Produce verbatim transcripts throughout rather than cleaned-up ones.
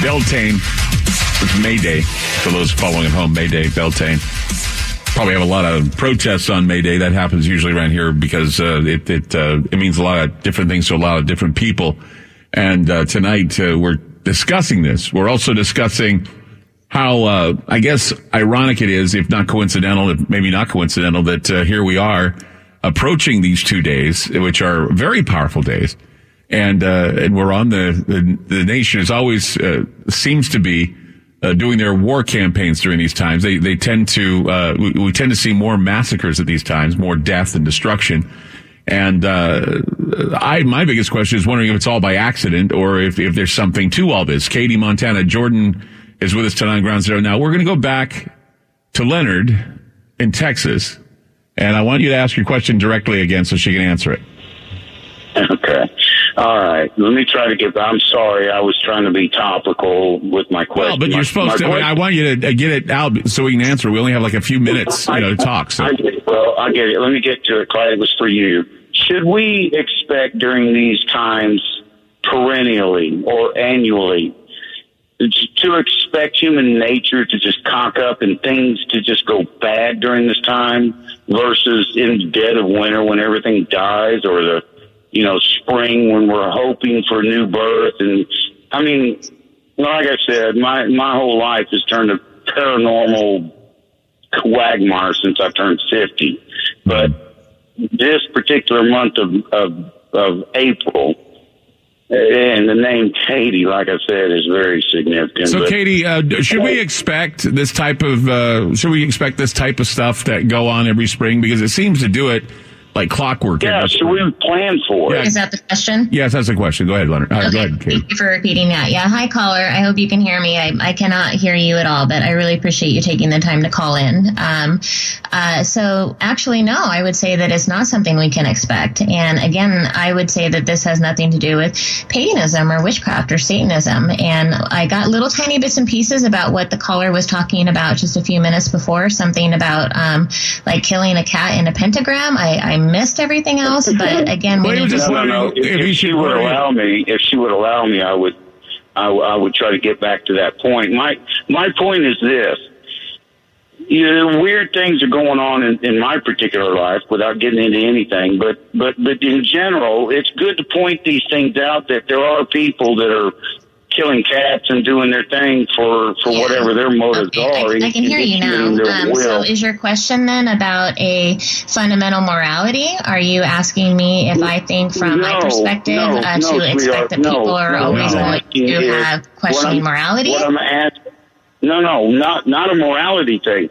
Beltane. It's May Day. For those following at home, May Day, Beltane. Probably have a lot of protests on May Day. That happens usually around here because uh, it it, uh, it means a lot of different things to a lot of different people. And uh, tonight uh, we're discussing this. We're also discussing how, uh, I guess, ironic it is, if not coincidental, if maybe not coincidental, that uh, here we are approaching these two days, which are very powerful days. And uh, and we're on the, the, the nation is always, uh, seems to be, Uh, doing their war campaigns during these times. They they tend to, uh, we, we tend to see more massacres at these times, more death and destruction. And, uh, I, my biggest question is wondering if it's all by accident or if, if there's something to all this. Katie, Montana, Jordan is with us tonight on Ground Zero. Now we're going to go back to Leonard in Texas. And I want you to ask your question directly again so she can answer it. Okay. All right. Let me try to get. I'm sorry. I was trying to be topical with my question. Well, but you're my, supposed my to. question, I want you to get it out so we can answer. We only have like a few minutes, you know, to talk. So. I, well, I get it. Let me get to it, Clyde. It was for you. Should we expect during these times, perennially or annually, to expect human nature to just cock up and things to just go bad during this time versus in the dead of winter when everything dies, or the you know, spring when we're hoping for new birth? And I mean, like I said, my, my whole life has turned a paranormal quagmire since I turned fifty. But this particular month of, of, of April, and the name Katie, like I said, is very significant. So, but, Katie, uh, should we expect this type of, uh, should we expect this type of stuff that go on every spring? Because it seems to do it like clockwork. Yeah, so we plan for it. Is that the question? Yes, that's the question. Go ahead, Leonard. Uh, okay. Go ahead, Katie. Thank you for repeating that. Yeah, hi, caller. I hope you can hear me. I, I cannot hear you at all, but I really appreciate you taking the time to call in. Um, uh, so actually, no, I would say that it's not something we can expect. And again, I would say that this has nothing to do with paganism or witchcraft or Satanism. And I got little tiny bits and pieces about what the caller was talking about just a few minutes before, something about um, like killing a cat in a pentagram. I, I missed everything else, but again, we need to. No, no, if, if, if she would allow me, if she would allow me, I would, I, I would try to get back to that point. My my point is this: you know, weird things are going on in, in my particular life, without getting into anything. But but but in general, it's good to point these things out, that there are people that are killing cats and doing their thing for, for yeah. whatever their motives okay. are. I, I can hear you now. Um, so is your question then about a fundamental morality? Are you asking me if I think from no, my perspective no, uh, no, to expect that people no, are no, always no. going to have questioning what morality? What I'm asking, no, no, not, not a morality thing.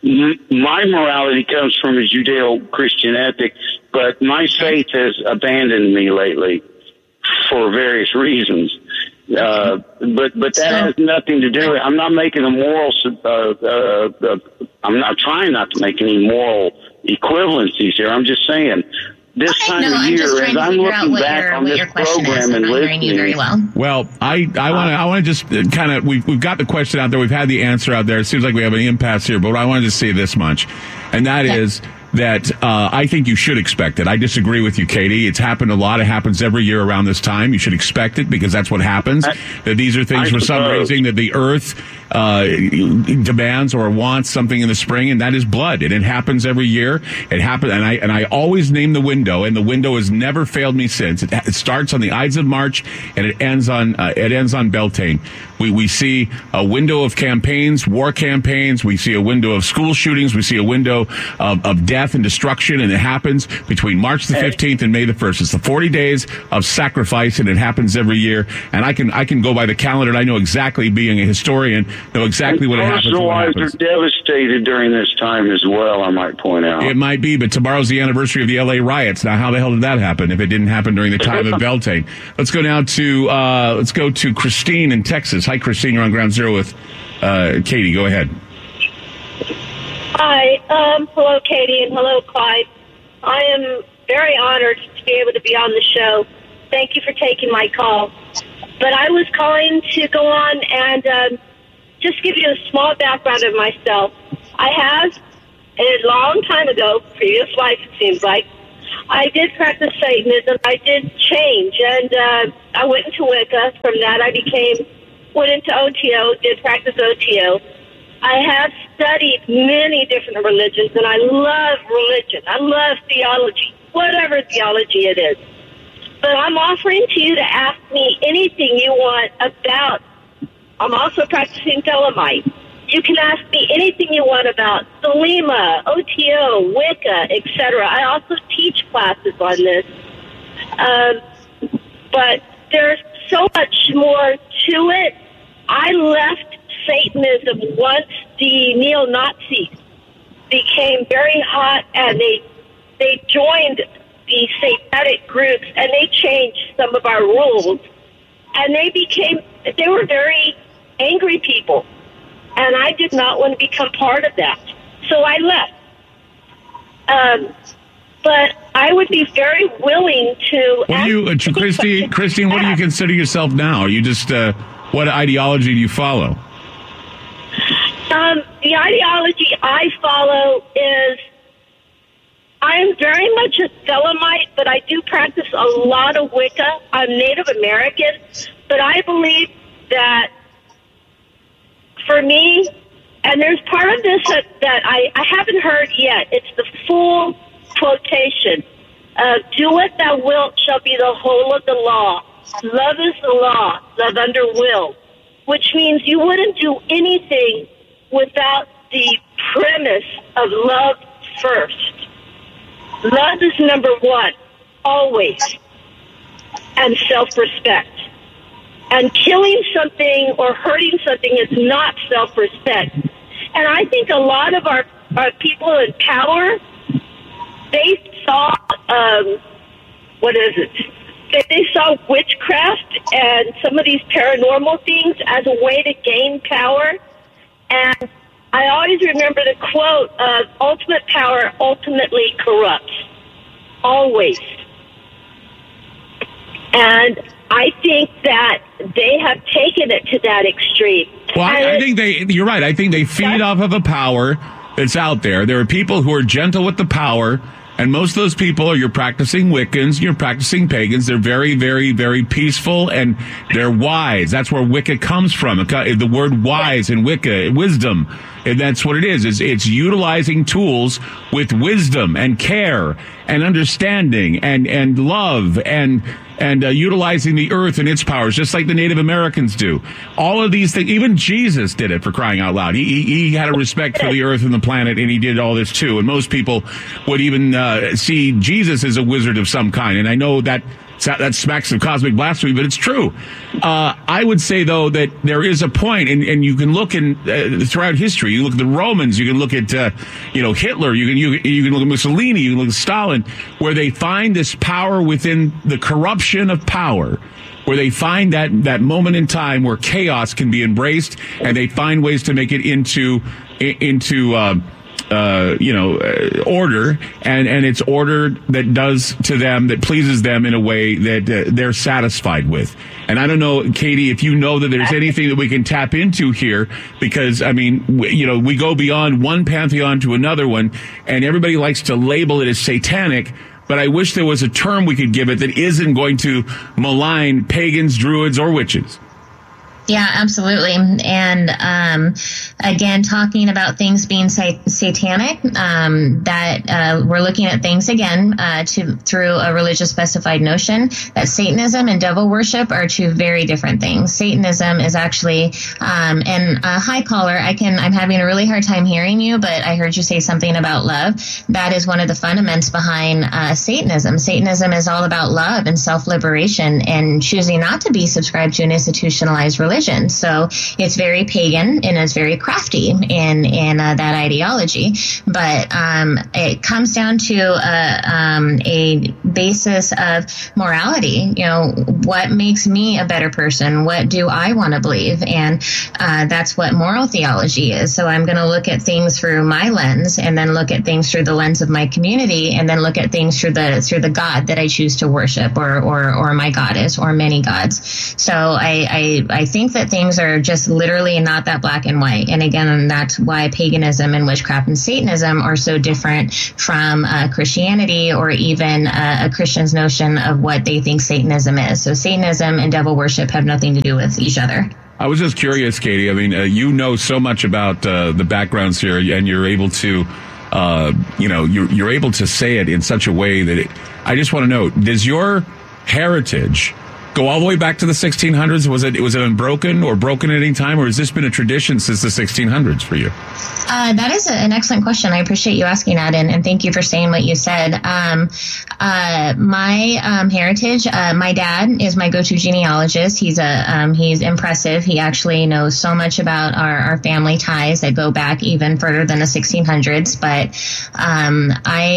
My morality comes from a Judeo-Christian ethic, but my faith has abandoned me lately for various reasons. Uh, but but that so, has nothing to do with it. I'm not making a moral. Uh, uh, uh, I'm not trying not to make any moral equivalencies here. I'm just saying this okay, time no, of I'm year, as I'm looking back your, on this program and listening. Very well. well, I I want to I want to just kind of we've we've got the question out there. We've had the answer out there. It seems like we have an impasse here, but I wanted to say this much, and that okay. is. that uh, I think you should expect it. I disagree with you, Katie. It's happened a lot. It happens every year around this time. You should expect it because that's what happens. I, that these are things I for some reason that the earth uh, demands or wants something in the spring, and that is blood. And it happens every year. It happens, and I and I always name the window, and the window has never failed me since. It, it starts on the Ides of March, and it ends on uh, it ends on Beltane. We we see a window of campaigns, war campaigns. We see a window of school shootings. We see a window of, of death and destruction, and it happens between March the fifteenth and May the first. It's the forty days of sacrifice, and it happens every year. And I can I can go by the calendar, and I know exactly, being a historian, know exactly what happens. Personal lives are devastated during this time as well, I might point out. It might be, but tomorrow's the anniversary of the L A riots. Now, how the hell did that happen if it didn't happen during the time of Beltane? Let's go now to uh, let's go to Christine in Texas. Hi, Christine. You're on Ground Zero with uh, Katie. Go ahead. Hi. Um, hello, Katie, and hello, Clyde. I am very honored to be able to be on the show. Thank you for taking my call. But I was calling to go on and um, just give you a small background of myself. I have, a long time ago, previous life it seems like, I did practice Satanism. I did change, and uh, I went into Wicca. From that, I became went into O T O, did practice O T O. I have studied many different religions, and I love religion. I love theology, whatever theology it is. But I'm offering to you to ask me anything you want about. I'm also practicing Thelemite. You can ask me anything you want about Thelema, O T O, Wicca, et cetera. I also teach classes on this. Um, but there's so much more to it. I left Satanism once the neo-Nazis became very hot, and they they joined the satanic groups, and they changed some of our rules. And they became, they were very angry people. And I did not want to become part of that. So I left. Um, but I would be very willing to... What do you, uh, Christy, Christine, what do you consider yourself now? Are you just, uh, what ideology do you follow? Um, the ideology I follow is... I'm very much a Thelemite, but I do practice a lot of Wicca. I'm Native American, but I believe that for me, and there's part of this that, that I, I haven't heard yet. It's the full quotation. Uh, do what thou wilt shall be the whole of the law. Love is the law, love under will, which means you wouldn't do anything without the premise of love first. Love is number one, always, and self-respect. And killing something or hurting something is not self-respect. And I think a lot of our, our people in power, they saw, um, what is it? They, they saw witchcraft and some of these paranormal things as a way to gain power. And I always remember the quote of ultimate power ultimately corrupts. Always. And I think that they have taken it to that extreme. Well, I, I think they, you're right. I think they feed off of a power that's out there. There are people who are gentle with the power, and most of those people are your practicing Wiccans, you're practicing pagans. They're very, very, very peaceful, and they're wise. That's where Wicca comes from. The word wise in Wicca, wisdom, and that's what it is. It's, it's utilizing tools with wisdom and care and understanding and, and love and and uh, utilizing the earth and its powers, just like the Native Americans do. All of these things, even Jesus did it, for crying out loud. He, he, he had a respect for the earth and the planet, and he did all this too. And most people would even uh, see Jesus as a wizard of some kind. And I know that that smacks of cosmic blasphemy, but it's true. Uh, I would say, though, that there is a point, and, and you can look in uh, throughout history. You look at the Romans, you can look at uh, you know Hitler, you can you, you can look at Mussolini, you can look at Stalin, where they find this power within the corruption of power, where they find that that moment in time where chaos can be embraced, and they find ways to make it into into. Uh, Uh, you know, uh, order, and, and it's order that does to them, that pleases them in a way that uh, they're satisfied with. And I don't know, Katie, if you know that there's anything that we can tap into here, because, I mean, w- you know, we go beyond one pantheon to another one, and everybody likes to label it as satanic, but I wish there was a term we could give it that isn't going to malign pagans, druids, or witches. Yeah, absolutely. And um, again, talking about things being sa- satanic, um, that uh, we're looking at things again uh, to through a religious specified notion that Satanism and devil worship are two very different things. Satanism is actually, um, and a high caller, I can, I'm having a really hard time hearing you, but I heard you say something about love. That is one of the fundaments behind uh, Satanism. Satanism is all about love and self-liberation and choosing not to be subscribed to an institutionalized religion. So it's very pagan and it's very crafty in in uh, that ideology. But um, it comes down to uh, um, a basis of morality. You know, what makes me a better person? What do I want to believe? And uh, that's what moral theology is. So I'm going to look at things through my lens, and then look at things through the lens of my community, and then look at things through the through the God that I choose to worship, or or, or my goddess, or many gods. So I, I I think that things are just literally not that black and white. And again, that's why paganism and witchcraft and Satanism are so different from uh, Christianity, or even uh, a Christian's notion of what they think Satanism is. So Satanism and devil worship have nothing to do with each other. I was just curious, Katie. I mean, uh, you know so much about uh, the backgrounds here, and you're able to, uh, you know, you're, you're able to say it in such a way that it, I just want to know, does your heritage go all the way back to the sixteen hundreds? Was it was it unbroken or broken at any time, or has this been a tradition since the sixteen hundreds for you? Uh, that is a, an excellent question. I appreciate you asking that, and, and thank you for saying what you said. Um, uh, my um, heritage, uh, my dad is my go-to genealogist. He's a um, he's impressive. He actually knows so much about our, our family ties that go back even further than the sixteen hundreds. But um,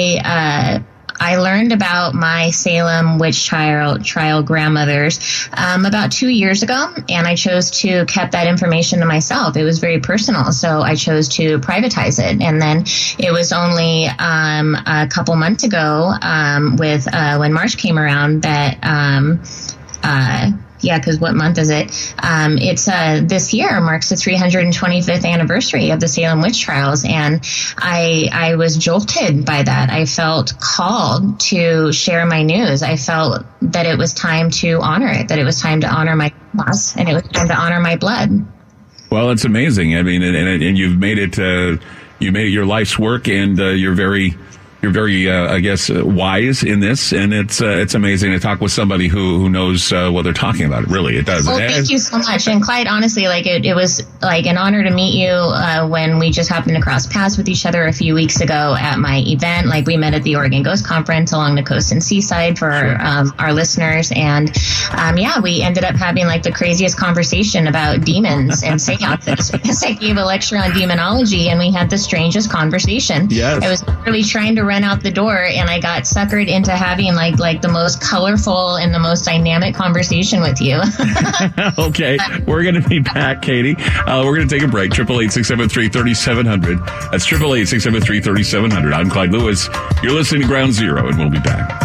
I. Uh, I learned about my Salem witch trial, trial grandmothers um, about two years ago, and I chose to keep that information to myself. It was very personal, so I chose to privatize it. And then it was only um, a couple months ago um, with uh, when March came around that um, uh, yeah, because what month is it? Um, it's uh, this year marks the three hundred twenty-fifth anniversary of the Salem witch trials, and I I was jolted by that. I felt called to share my news. I felt that it was time to honor it, that it was time to honor my loss, and it was time to honor my blood. Well, it's amazing. I mean, and, and you've made it uh, you made it your life's work, and uh, you're very. You're very, uh, I guess, uh, wise in this, and it's uh, it's amazing to talk with somebody who who knows uh, what they're talking about. Really, it does. Well, thank you so much. And Clyde, honestly, like it, it was like an honor to meet you uh, when we just happened to cross paths with each other a few weeks ago at my event. Like we met at the Oregon Ghost Conference along the coast and seaside for sure. um, our listeners, and um, yeah, we ended up having like the craziest conversation about demons and seances because I gave a lecture on demonology, and we had the strangest conversation. Yes. I was really trying to run out the door, and I got suckered into having like like the most colorful and the most dynamic conversation with you. Okay, we're going to be back, Katie. Uh, we're going to take a break. Triple eight six seven three thirty seven hundred. That's triple eight six seven three thirty seven hundred. I'm Clyde Lewis. You're listening to Ground Zero, and we'll be back.